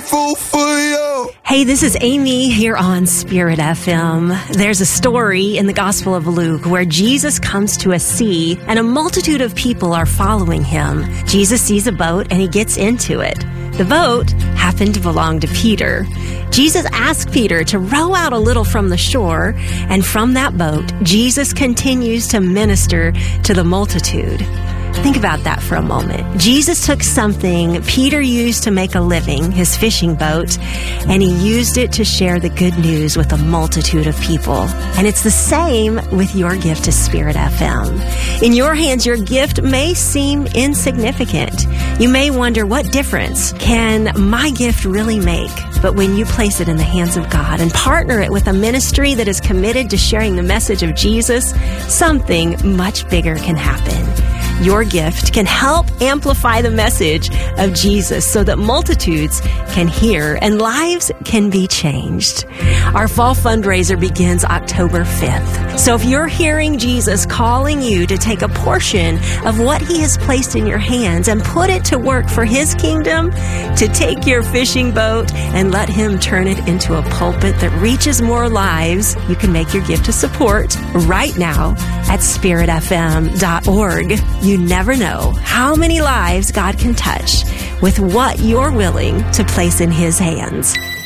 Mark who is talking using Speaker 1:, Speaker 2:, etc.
Speaker 1: grateful for you.
Speaker 2: Hey, this is Amy here on Spirit FM. There's a story in the Gospel of Luke where Jesus comes to a sea and a multitude of people are following him. Jesus sees a boat and he gets into it. The boat happened to belong to Peter. Jesus asked Peter to row out a little from the shore, and from that boat, Jesus continues to minister to the multitude. Think about that for a moment. Jesus took something Peter used to make a living, his fishing boat, and he used it to share the good news with a multitude of people. And it's the same with your gift to Spirit FM. In your hands, your gift may seem insignificant. You may wonder, what difference can my gift really make? But when you place it in the hands of God and partner it with a ministry that is committed to sharing the message of Jesus, something much bigger can happen. Your gift can help amplify the message of Jesus so that multitudes can hear and lives can be changed. Our fall fundraiser begins October 5th. So if you're hearing Jesus calling you to take a portion of what he has placed in your hands and put it to work for his kingdom, to take your fishing boat and let him turn it into a pulpit that reaches more lives, you can make your gift to support right now at spiritfm.org. You never know how many lives God can touch with what you're willing to place in his hands.